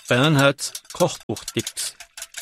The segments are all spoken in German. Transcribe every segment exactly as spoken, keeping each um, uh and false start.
Bernhards Kochbuchtipps.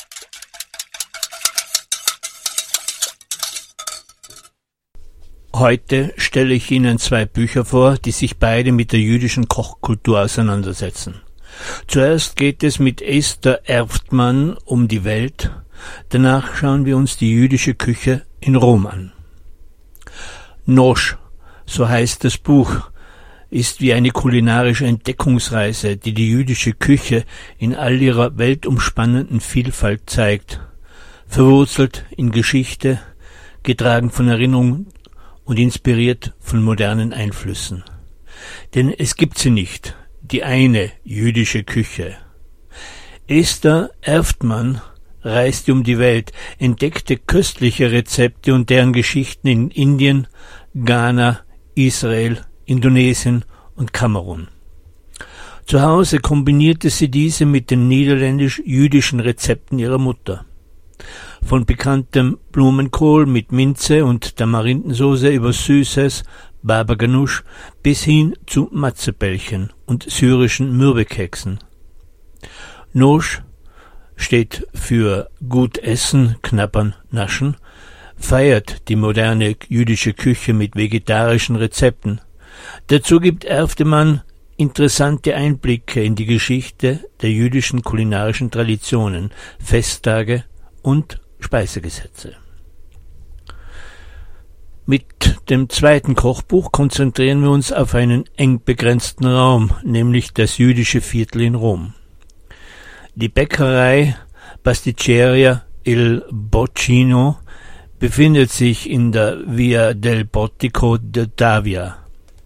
Heute stelle ich Ihnen zwei Bücher vor, die sich beide mit der jüdischen Kochkultur auseinandersetzen. Zuerst geht es mit Esther Erftmann um die Welt, danach schauen wir uns die jüdische Küche in Rom an. Nosch, so heißt das Buch, ist wie eine kulinarische Entdeckungsreise, die die jüdische Küche in all ihrer weltumspannenden Vielfalt zeigt, verwurzelt in Geschichte, getragen von Erinnerungen und inspiriert von modernen Einflüssen. Denn es gibt sie nicht, die eine jüdische Küche. Esther Erftmann reiste um die Welt, entdeckte köstliche Rezepte und deren Geschichten in Indien, Ghana, Israel, Indonesien und Kamerun. Zu Hause kombinierte sie diese mit den niederländisch-jüdischen Rezepten ihrer Mutter. Von bekanntem Blumenkohl mit Minze und Tamarindensauce über Süßes, Baba Ganoush, bis hin zu Matzebällchen und syrischen Mürbekeksen. Nosch steht für gut essen, knabbern, naschen, feiert die moderne jüdische Küche mit vegetarischen Rezepten. Dazu gibt Erftmann interessante Einblicke in die Geschichte der jüdischen kulinarischen Traditionen, Festtage und Speisegesetze. Mit dem zweiten Kochbuch konzentrieren wir uns auf einen eng begrenzten Raum, nämlich das jüdische Viertel in Rom. Die Bäckerei Pasticceria Il Boccino befindet sich in der Via del Portico d'Ottavia,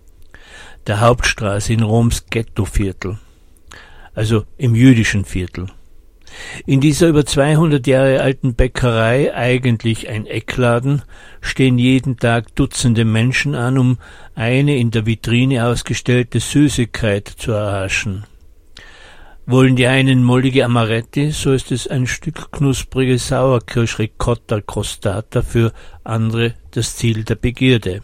der Hauptstraße in Roms Ghettoviertel, also im jüdischen Viertel. In dieser über zweihundert Jahre alten Bäckerei, eigentlich ein Eckladen, stehen jeden Tag Dutzende Menschen an, um eine in der Vitrine ausgestellte Süßigkeit zu erhaschen. Wollen die einen mollige Amaretti, so ist es ein Stück knusprige Sauerkirsch-Ricotta Crostata, für andere das Ziel der Begierde.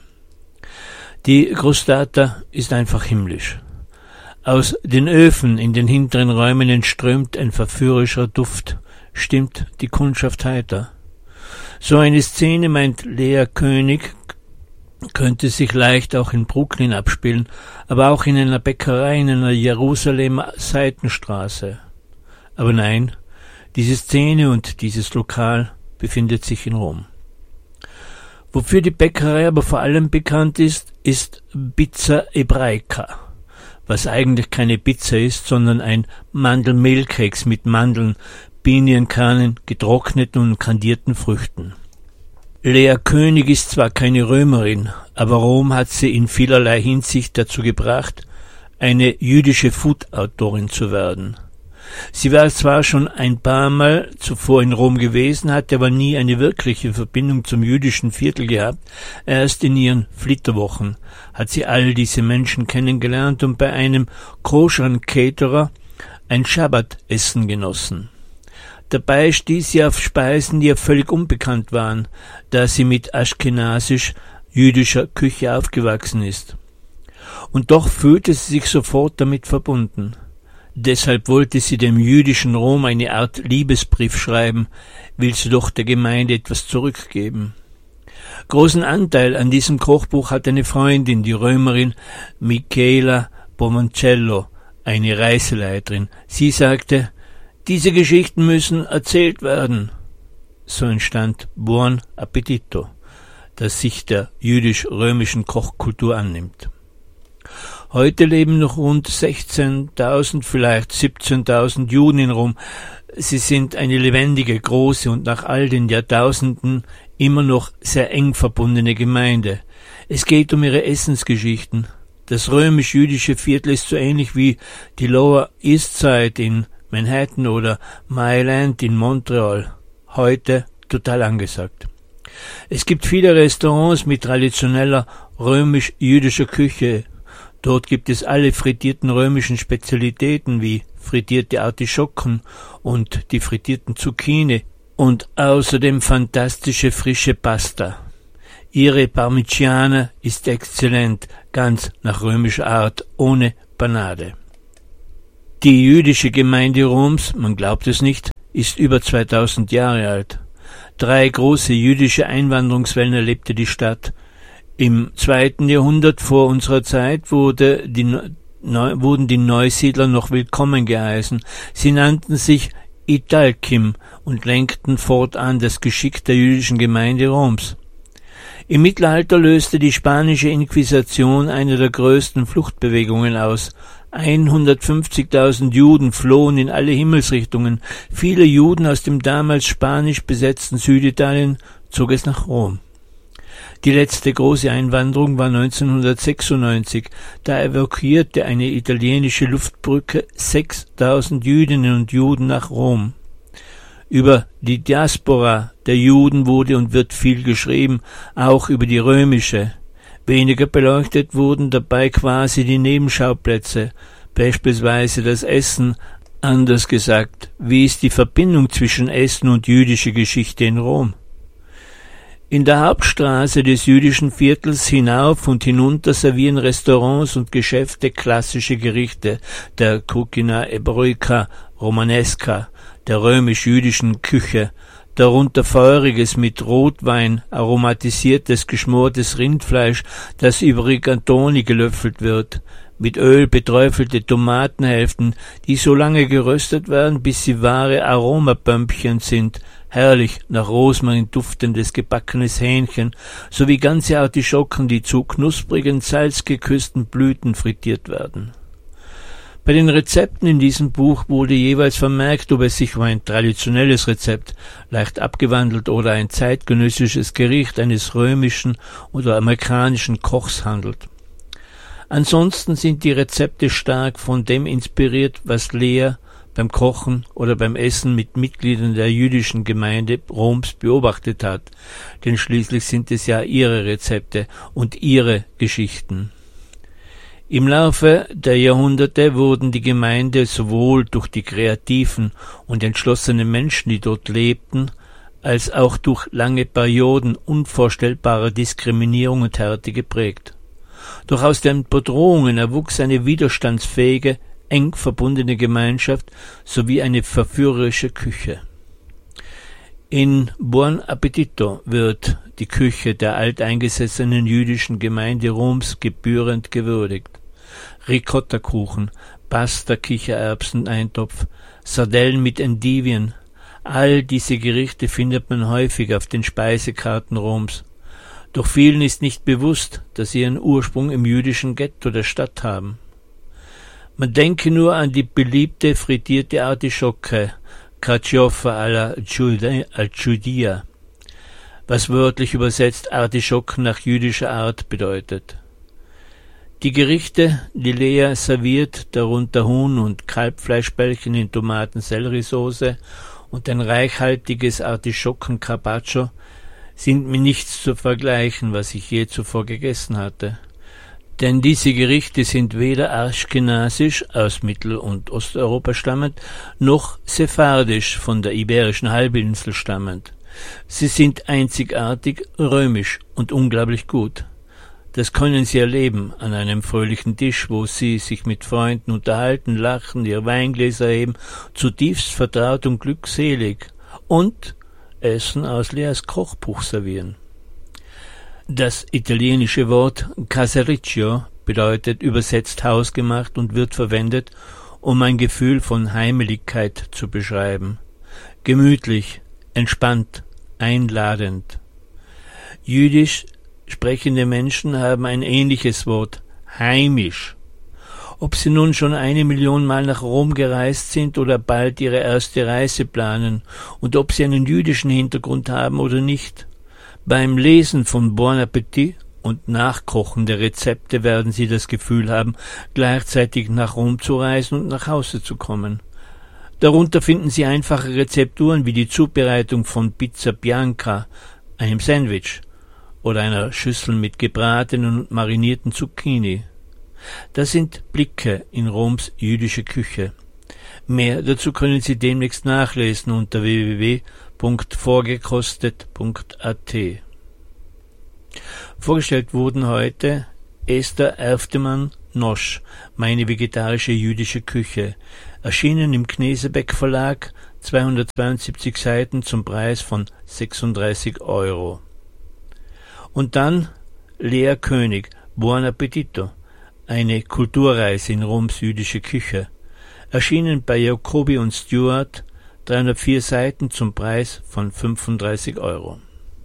Die Crostata ist einfach himmlisch. Aus den Öfen in den hinteren Räumen entströmt ein verführerischer Duft, stimmt die Kundschaft heiter. So eine Szene, meint Lea König, könnte sich leicht auch in Brooklyn abspielen, aber auch in einer Bäckerei in einer Jerusalemer Seitenstraße. Aber nein, diese Szene und dieses Lokal befindet sich in Rom. Wofür die Bäckerei aber vor allem bekannt ist, ist Pizza Ebraica, was eigentlich keine Pizza ist, sondern ein Mandelmehlkeks mit Mandeln, Pinienkerne, getrockneten und kandierten Früchten. Lea König ist zwar keine Römerin, aber Rom hat sie in vielerlei Hinsicht dazu gebracht, eine jüdische Food-Autorin zu werden. Sie war zwar schon ein paar Mal zuvor in Rom gewesen, hatte aber nie eine wirkliche Verbindung zum jüdischen Viertel gehabt. Erst in ihren Flitterwochen hat sie all diese Menschen kennengelernt und bei einem koscheren Caterer ein Schabbatessen genossen. Dabei stieß sie auf Speisen, die ihr völlig unbekannt waren, da sie mit aschkenasisch-jüdischer Küche aufgewachsen ist. Und doch fühlte sie sich sofort damit verbunden. Deshalb wollte sie dem jüdischen Rom eine Art Liebesbrief schreiben, will sie doch der Gemeinde etwas zurückgeben. Großen Anteil an diesem Kochbuch hat eine Freundin, die Römerin Michela Pomoncello, eine Reiseleiterin. Sie sagte, diese Geschichten müssen erzählt werden. So entstand Buon Appetito, das sich der jüdisch-römischen Kochkultur annimmt. Heute leben noch rund sechzehntausend, vielleicht siebzehntausend Juden in Rom. Sie sind eine lebendige, große und nach all den Jahrtausenden immer noch sehr eng verbundene Gemeinde. Es geht um ihre Essensgeschichten. Das römisch-jüdische Viertel ist so ähnlich wie die Lower East Side in Manhattan oder Mile End in Montreal. Heute total angesagt. Es gibt viele Restaurants mit traditioneller römisch-jüdischer Küche. Dort gibt es alle frittierten römischen Spezialitäten wie frittierte Artischocken und die frittierten Zucchini und außerdem fantastische frische Pasta. Ihre Parmigiana ist exzellent, ganz nach römischer Art, ohne Panade. Die jüdische Gemeinde Roms, man glaubt es nicht, ist über zweitausend Jahre alt. Drei große jüdische Einwanderungswellen erlebte die Stadt. Im zweiten Jahrhundert vor unserer Zeit wurde die, Neu, wurden die Neusiedler noch willkommen geheißen. Sie nannten sich Italkim und lenkten fortan das Geschick der jüdischen Gemeinde Roms. Im Mittelalter löste die spanische Inquisition eine der größten Fluchtbewegungen aus. hundertfünfzigtausend Juden flohen in alle Himmelsrichtungen. Viele Juden aus dem damals spanisch besetzten Süditalien zog es nach Rom. Die letzte große Einwanderung war neunzehnhundertsechsundneunzig. Da evakuierte eine italienische Luftbrücke sechstausend Jüdinnen und Juden nach Rom. Über die Diaspora der Juden wurde und wird viel geschrieben, auch über die römische. Weniger beleuchtet wurden dabei quasi die Nebenschauplätze, beispielsweise das Essen. Anders gesagt, wie ist die Verbindung zwischen Essen und jüdischer Geschichte in Rom? In der Hauptstraße des jüdischen Viertels hinauf und hinunter servieren Restaurants und Geschäfte klassische Gerichte der Cucina Ebraica Romanesca, der römisch-jüdischen Küche, darunter feuriges mit Rotwein aromatisiertes geschmortes Rindfleisch, das über Rigatoni gelöffelt wird, mit Öl beträufelte Tomatenhälften, die so lange geröstet werden, bis sie wahre Aromabömpchen sind, herrlich nach Rosmarin duftendes gebackenes Hähnchen, sowie ganze Artischocken, die zu knusprigen, salzgeküssten Blüten frittiert werden. Bei den Rezepten in diesem Buch wurde jeweils vermerkt, ob es sich um ein traditionelles Rezept, leicht abgewandelt, oder ein zeitgenössisches Gericht eines römischen oder amerikanischen Kochs handelt. Ansonsten sind die Rezepte stark von dem inspiriert, was Lea beim Kochen oder beim Essen mit Mitgliedern der jüdischen Gemeinde Roms beobachtet hat, denn schließlich sind es ja ihre Rezepte und ihre Geschichten. Im Laufe der Jahrhunderte wurden die Gemeinde sowohl durch die kreativen und entschlossenen Menschen, die dort lebten, als auch durch lange Perioden unvorstellbarer Diskriminierung und Härte geprägt. Doch aus den Bedrohungen erwuchs eine widerstandsfähige, eng verbundene Gemeinschaft sowie eine verführerische Küche. In Buon Appetito wird die Küche der alteingesessenen jüdischen Gemeinde Roms gebührend gewürdigt. Ricotta-Kuchen, Pasta, Kichererbsen-Eintopf, Sardellen mit Endivien, all diese Gerichte findet man häufig auf den Speisekarten Roms. Doch vielen ist nicht bewusst, dass sie ihren Ursprung im jüdischen Ghetto der Stadt haben. Man denke nur an die beliebte frittierte Artischocke, Carciofa alla Giudia, was wörtlich übersetzt Artischocken nach jüdischer Art bedeutet. Die Gerichte, die Lea serviert, darunter Huhn- und Kalbfleischbällchen in Tomaten-Sellerie-Soße und ein reichhaltiges Artischocken-Carpaccio, sind mit nichts zu vergleichen, was ich je zuvor gegessen hatte. Denn diese Gerichte sind weder aschkenasisch, aus Mittel- und Osteuropa stammend, noch sephardisch, von der iberischen Halbinsel stammend. Sie sind einzigartig römisch und unglaublich gut. Das können Sie erleben an einem fröhlichen Tisch, wo Sie sich mit Freunden unterhalten, lachen, Ihr Weingläser heben, zutiefst vertraut und glückselig, und Essen aus Leas Kochbuch servieren. Das italienische Wort Casereccio bedeutet übersetzt hausgemacht und wird verwendet, um ein Gefühl von Heimeligkeit zu beschreiben. Gemütlich, entspannt, einladend. Jüdisch sprechende Menschen haben ein ähnliches Wort, heimisch. Ob sie nun schon eine Million Mal nach Rom gereist sind oder bald ihre erste Reise planen und ob sie einen jüdischen Hintergrund haben oder nicht. Beim Lesen von Buon Appetit und Nachkochen der Rezepte werden sie das Gefühl haben, gleichzeitig nach Rom zu reisen und nach Hause zu kommen. Darunter finden Sie einfache Rezepturen wie die Zubereitung von Pizza Bianca, einem Sandwich, oder einer Schüssel mit gebratenen und marinierten Zucchini. Das sind Blicke in Roms jüdische Küche. Mehr dazu können Sie demnächst nachlesen unter w w w punkt vorgekostet punkt a t. Vorgestellt wurden heute Esther Erftemann, Nosch, meine vegetarische jüdische Küche, erschienen im Knesebeck Verlag, zweihundertzweiundsiebzig Seiten zum Preis von sechsunddreißig Euro. Und dann Lea König, Buon Appetito, eine Kulturreise in Roms jüdische Küche, erschienen bei Jacobi und Stewart, dreihundertvier Seiten zum Preis von fünfunddreißig Euro.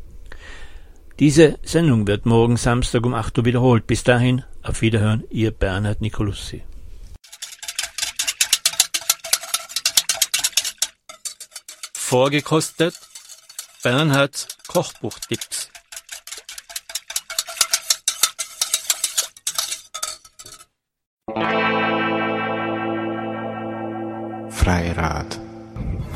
Diese Sendung wird morgen Samstag um acht Uhr wiederholt. Bis dahin, auf Wiederhören, Ihr Bernhard Nicolussi. Vorgekostet Bernhards Kochbuchtipps.